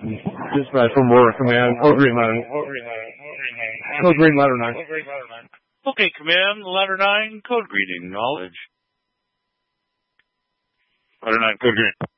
Dispatch from work, command. Code green ladder. Code green ladder 9. Okay, command, ladder 9, code green, acknowledge. Ladder 9, code green.